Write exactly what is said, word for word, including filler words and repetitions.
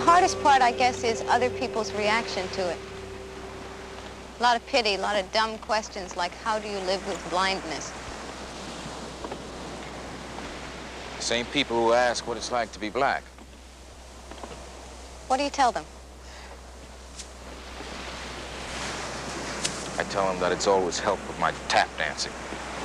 hardest part, I guess, is other people's reaction to it. A lot of pity, a lot of dumb questions like, how do you live with blindness? The same people who ask what it's like to be black. What do you tell them? I tell them that it's always helped with my tap dancing.